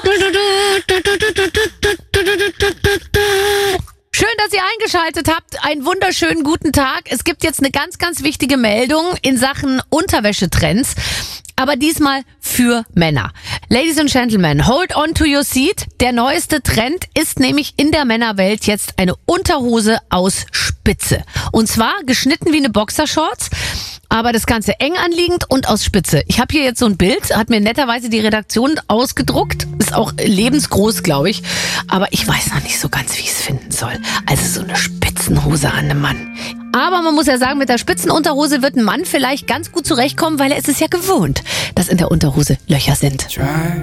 Schön, dass ihr eingeschaltet habt. Einen wunderschönen guten Tag. Es gibt jetzt eine ganz, ganz wichtige Meldung in Sachen Unterwäschetrends. Aber diesmal für Männer. Ladies and Gentlemen, hold on to your seat. Der neueste Trend ist nämlich in der Männerwelt jetzt eine Unterhose aus Spitze. Und zwar geschnitten wie eine Boxershorts, aber das Ganze eng anliegend und aus Spitze. Ich habe hier jetzt so ein Bild, hat mir netterweise die Redaktion ausgedruckt. Ist auch lebensgroß, glaube ich. Aber ich weiß noch nicht so ganz, wie ich es finden soll. Also so eine Spitzenhose an einem Mann. Aber man muss ja sagen, mit der Spitzenunterhose wird ein Mann vielleicht ganz gut zurechtkommen, weil er ist es ja gewohnt, dass in der Unterhose Löcher sind.